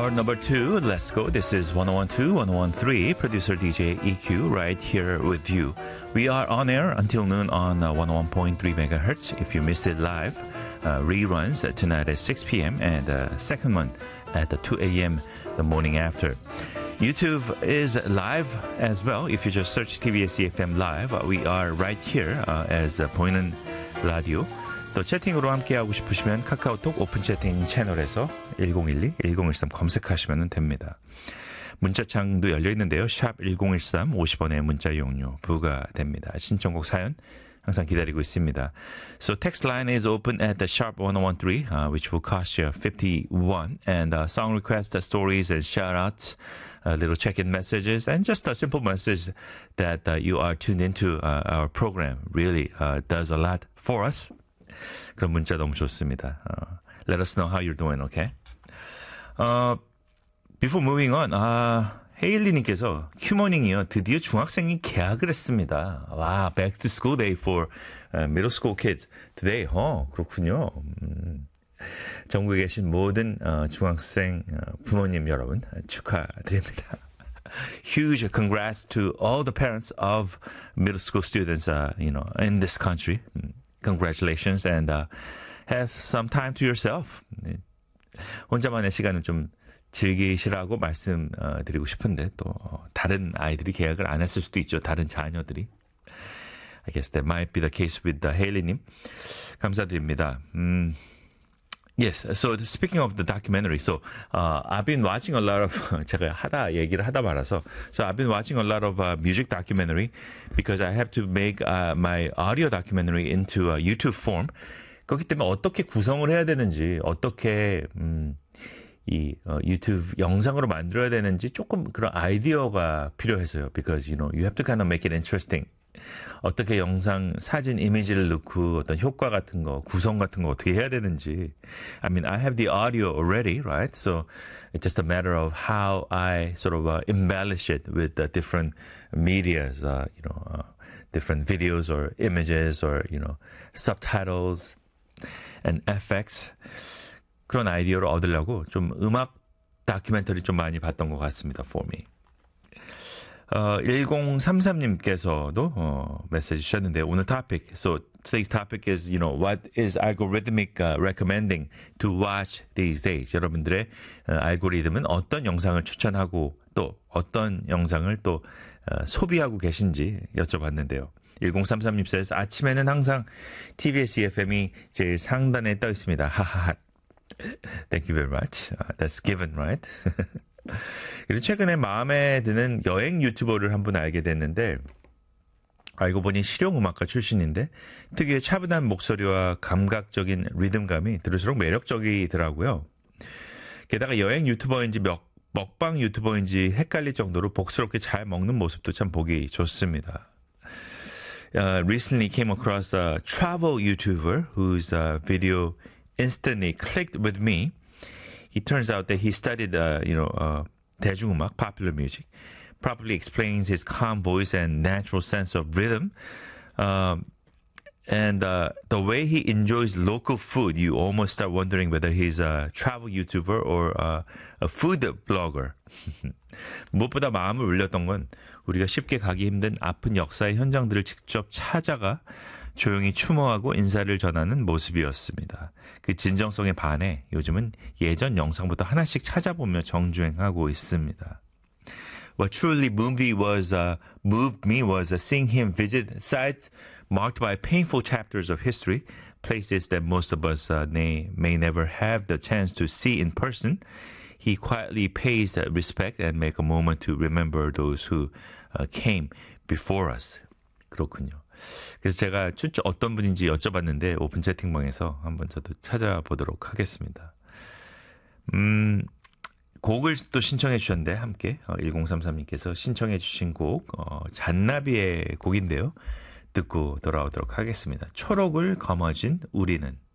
Hour number 2, let's go. This is 1012, 1013, producer DJ EQ right here with you. We are on air until noon on 101.3 megahertz. If you miss it live, reruns tonight at 6 p.m. and second one at 2 a.m. the morning after. YouTube is live as well. If you just search TBS EFM live, we are right here as 보이는 라디오. 또 채팅으로 함께하고 싶으시면 카카오톡 오픈 채팅 채널에서 1012-1013 검색하시면 됩니다. 문자창도 열려있는데요. 샵 1013 50원의 문자 이용료 부과됩니다. 신청곡 사연 항상 기다리고 있습니다. So text line is open at the sharp 1013, which will cost you 51. And song requests, stories and shout-outs, little check-in messages, and just a simple message that you are tuned into our program really does a lot for us. 그런 문자 너무 좋습니다. Let us know how you're doing, okay? Before moving on, 헤일리님께서 큐모닝이요. 드디어 중학생이 개학을 했습니다. 와, back to school day for middle school kids today. 그렇군요. 전국에 계신 모든 중학생 부모님 여러분 축하드립니다. Huge congrats to all the parents of middle school students, in this country. Congratulations and have some time to yourself. 혼자만의 시간을 좀 즐기시라고 말씀드리고 싶은데 또 다른 아이들이 계약을 안 했을 수도 있죠. 다른 자녀들이. I guess that might be the case with Haley님. 감사드립니다. Yes, so speaking of the documentary, so I've been watching a lot of 제가 얘기를 하다 말아서 so I've been watching a lot of music documentary because I have to make my audio documentary into a YouTube form. 그렇기 때문에 어떻게 구성을 해야 되는지 어떻게 이 유튜브 영상으로 만들어야 되는지 조금 그런 아이디어가 필요해서요. Because you have to kind of make it interesting. 어떻게 영상, 사진, 이미지를 넣고 어떤 효과 같은 거, 구성 같은 거 어떻게 해야 되는지. I mean, I have the audio already, right? So it's just a matter of how I sort of embellish it with the different medias, different videos or images or, subtitles and effects. 그런 아이디어를 얻으려고 좀 음악 다큐멘터리 좀 많이 봤던 것 같습니다, for me. 1033님께서도 메시지 주셨는데요. 오늘 topic, so today's topic is, what is algorithmic recommending to watch these days? 여러분들의 알고리즘은 어떤 영상을 추천하고 또 어떤 영상을 또 소비하고 계신지 여쭤봤는데요. 1033님 says, 아침에는 항상 TBS EFM이 제일 상단에 떠 있습니다. 하하하. Thank you very much. That's given, right? 그리고 최근에 마음에 드는 여행 유튜버를 한 분 알게 됐는데 알고 보니 실용음악가 출신인데 특유의 차분한 목소리와 감각적인 리듬감이 들을수록 매력적이더라고요. 게다가 여행 유튜버인지 먹방 유튜버인지 헷갈릴 정도로 복스럽게 잘 먹는 모습도 참 보기 좋습니다. Recently came across a travel YouTuber whose video instantly clicked with me. It turns out that he studied, 대중음악, popular music, properly explains his calm voice and natural sense of rhythm. And the way he enjoys local food, you almost start wondering whether he's a travel YouTuber or a food blogger. 무엇보다 마음을 울렸던 건 우리가 쉽게 가기 힘든 아픈 역사의 현장들을 직접 찾아가 조용히 추모하고 인사를 전하는 모습이었습니다. 그 진정성에 반해 요즘은 예전 영상부터 하나씩 찾아보며 정주행하고 있습니다. What truly moved me was seeing him visit sites marked by painful chapters of history, places that most of us may never have the chance to see in person. He quietly pays respect and make a moment to remember those who came before us. 그렇군요. 그래서 제가 어떤 분인지 여쭤봤는데 오픈 채팅방에서 한번 저도 찾아보도록 하겠습니다. 곡을 또 신청해 주셨는데 함께 1033님께서 신청해 주신 곡 잔나비의 곡인데요. 듣고 돌아오도록 하겠습니다. 초록을 거머쥔 우리는.